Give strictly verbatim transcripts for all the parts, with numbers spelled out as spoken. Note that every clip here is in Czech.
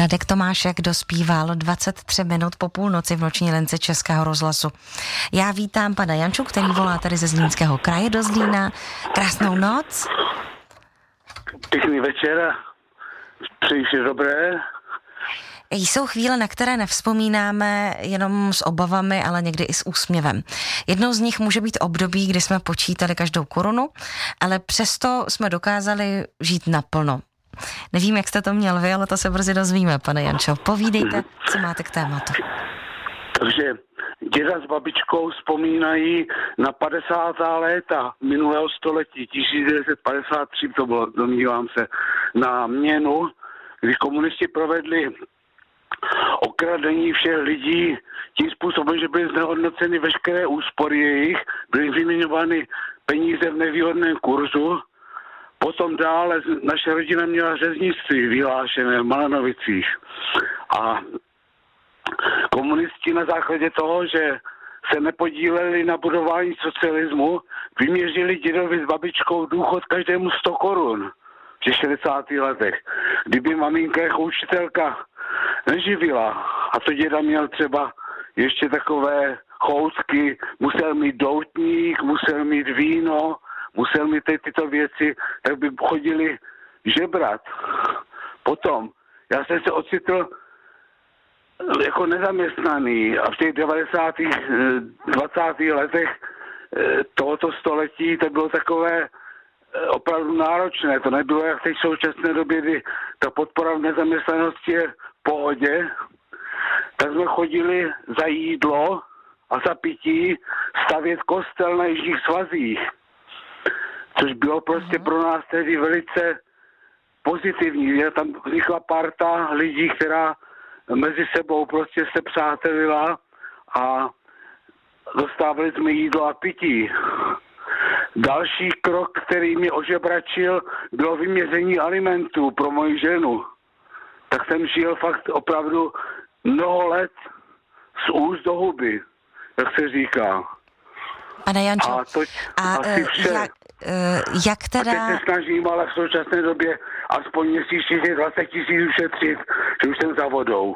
Radek Tomášek dospíval dvacet tři minut po půlnoci v noční lince Českého rozhlasu. Já vítám pana Janču, který volá tady ze Zlínského kraje do Zlína. Krásnou noc. Pěkný večer. Přeji vše dobré. Jsou chvíle, na které nevzpomínáme jenom s obavami, ale někdy i s úsměvem. Jednou z nich může být období, kdy jsme počítali každou korunu, ale přesto jsme dokázali žít naplno. Nevím, jak jste to měl vy, ale to se brzy dozvíme, pane Jančo. Povídejte, co máte k tématu. Takže děda s babičkou vzpomínají na padesátá léta minulého století, tisíc devět set padesát tři to bylo, domnívám se, na měnu, kdy komunisti provedli okradení všech lidí tím způsobem, že byly znehodnoceny veškeré úspory jejich, byly vyměňovány peníze v nevýhodném kurzu. Potom dále naše rodina měla řeznictví vyhlášené v Malanovicích. A komunisti na základě toho, že se nepodíleli na budování socialismu, vyměřili dědovi s babičkou důchod každému sto korun v těch šedesátých letech. Kdyby maminka jako učitelka neživila a to děda měl třeba ještě takové choutky, musel mít doutník, musel mít víno, musel mít ty, tyto věci, tak by chodili žebrat. Potom, já jsem se ocitl jako nezaměstnaný a v těch devadesátých, dvacátých letech tohoto století to bylo takové opravdu náročné. To nebylo jak v té současné době, kdy ta podpora v nezaměstnanosti je v pohodě. Tak jsme chodili za jídlo a za pití stavět kostel na jižních svazích. Což bylo prostě pro nás tehdy velice pozitivní. Tam vznikla parta lidí, která mezi sebou prostě se přátelila a dostávali jsme jídlo a pití. Další krok, který mě ožebračil, bylo vyměření alimentů pro moji ženu. Tak jsem žil fakt opravdu mnoho let z úst do huby, jak se říká. Pane Jančo, a, toť, a asi vše. Jak, jak teda... A teď se snažím, ale v současné době aspoň měsíčně těch dvacet tisíc ušetřit, že už jsem za vodou.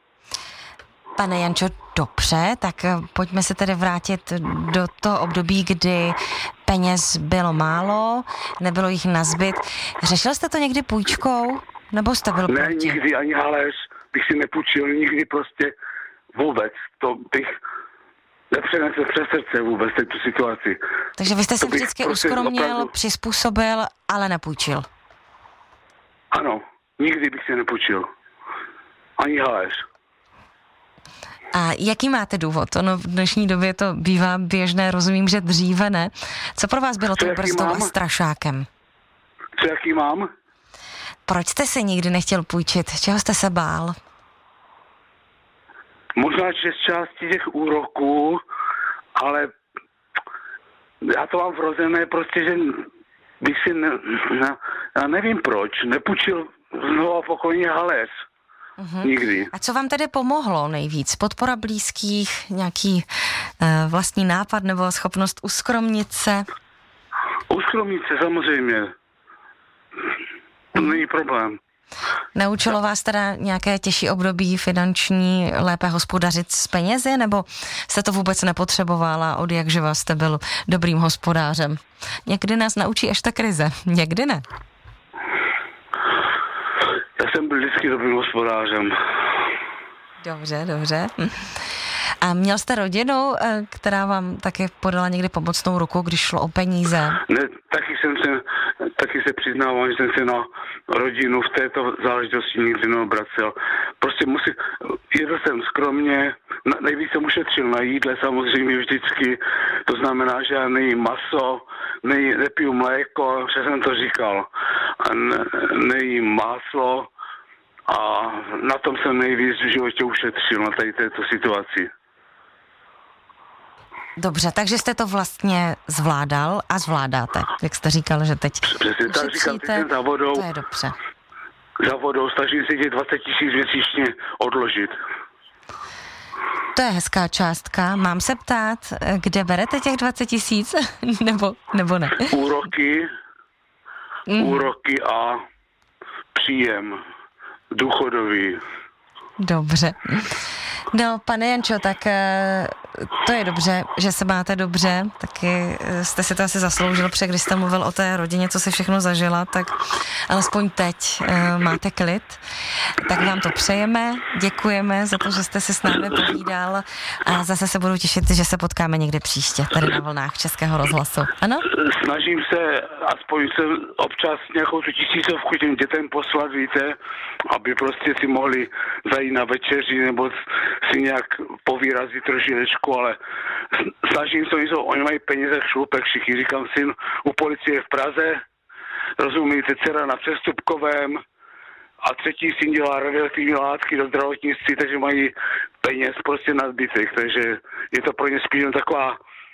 Pane Jančo, dobře, tak pojďme se tedy vrátit do toho období, kdy peněz bylo málo, nebylo jich nazbyt. Řešil jste to někdy půjčkou, nebo jste byl Ne, proti? nikdy, ani haléř bych si nepůjčil, nikdy prostě vůbec. To bych nepřenesl přes srdce vůbec tu situaci. Takže vy jste se vždycky prostě uskromnil, opravdu... přizpůsobil, ale nepůjčil. Ano, nikdy bych si nepůjčil. Ani haléř. A jaký máte důvod? Ono v dnešní době to bývá běžné, rozumím, že dříve ne. Co pro vás bylo tou brzdou a strašákem? Co jaký mám? Proč jste si nikdy nechtěl půjčit? Čeho jste se bál? Možná čes části těch úroků, ale já to mám vrozené prostě, že bych si, ne, ne, já nevím proč, nepůjčil znovu pokojně haléř. Uhum. Nikdy. A co vám tedy pomohlo nejvíc? Podpora blízkých, nějaký uh, vlastní nápad nebo schopnost uskromnit se? Uskromnit se samozřejmě. To není problém. Naučilo vás teda nějaké těžší období finanční lépe hospodařit s penězi, nebo jste to vůbec nepotřebovala, od jak živa jste byl dobrým hospodářem? Někdy nás naučí až ta krize, někdy ne. Já jsem byl vždycky dobrým hospodářem. Dobře, dobře. A měl jste rodinu, která vám taky podala někdy pomocnou ruku, když šlo o peníze? Ne, taky jsem se, taky se přiznávám, že jsem se na rodinu v této záležitosti nikdy neobracel. Prostě musím, jedl jsem skromně, nejvíc jsem ušetřil na jídle samozřejmě vždycky, to znamená, že já nejím maso, nej, nepiju mléko, že jsem to říkal, a ne, nejím máslo a na tom jsem nejvíc v životě ušetřil, na tady této situaci. Dobře, takže jste to vlastně zvládal a zvládáte, jak jste říkal, že teď přesně tak říkám, teď jsem za vodou, to je dobře. Za vodou snažím se těch dvacet tisíc měsíčně odložit. To je hezká částka. Mám se ptát, kde berete těch dvacet tisíc, nebo, nebo ne? Úroky, mm. úroky a příjem důchodový. Dobře. No, pane Jančo, tak to je dobře, že se máte dobře, taky jste si to asi zasloužil, protože když jste mluvil o té rodině, co si všechno zažila, tak alespoň teď máte klid. Tak vám to přejeme, děkujeme za to, že jste se s námi povídal a zase se budu těšit, že se potkáme někdy příště, tady na vlnách Českého rozhlasu. Ano? Snažím se aspoň se občas nějakou tu tisícovku těm dětem poslat, víte, aby prostě si mohli zajít na večeři nebo si nějak povýrazit trošičku, ale snažím se, že oni mají peníze šlupek, všichni, říkám syn u policie v Praze, rozumíte, dcera na přestupkovém a třetí syn dělá radioaktivní látky do zdravotnictví, takže mají peněz prostě nadbytek, takže je to pro ně spíš taková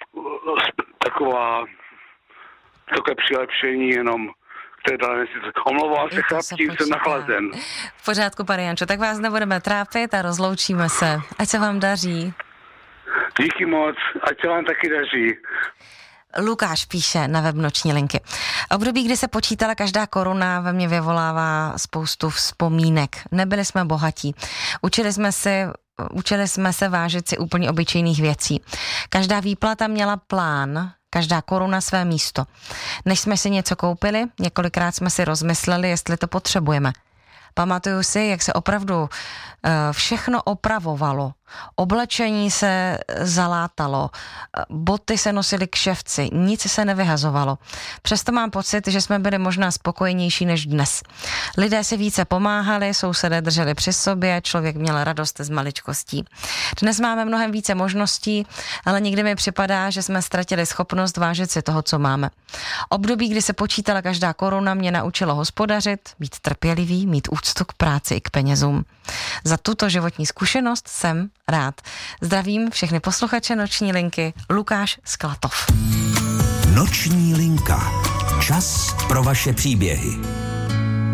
taková takové přilepšení jenom k té dané situaci. Omlouvám se, chlapci, jsem nachlazen. V pořádku, pane Jančo, tak vás nebudeme trápit a rozloučíme se. Ať se vám daří. Díky moc, ať se vám taky daří. Lukáš píše na web Noční linky. Období, kdy se počítala každá koruna, ve mně vyvolává spoustu vzpomínek. Nebyli jsme bohatí. Učili jsme si Učili jsme se vážit si úplně obyčejných věcí. Každá výplata měla plán, každá koruna své místo. Než jsme si něco koupili, několikrát jsme si rozmysleli, jestli to potřebujeme. Pamatuju si, jak se opravdu uh, všechno opravovalo. Oblečení se zalátalo, boty se nosily k ševci, nic se nevyhazovalo. Přesto mám pocit, že jsme byli možná spokojenější než dnes. Lidé si více pomáhali, sousedé drželi při sobě, člověk měl radost z maličkostí. Dnes máme mnohem více možností, ale někdy mi připadá, že jsme ztratili schopnost vážit si toho, co máme. Období, kdy se počítala každá koruna, mě naučilo hospodařit, být trpělivý, mít úctu k práci i k penězům. Za tuto životní zkušenost jsem rád. Zdravím všechny posluchače Noční linky. Lukáš z Klatov. Noční linka. Čas pro vaše příběhy.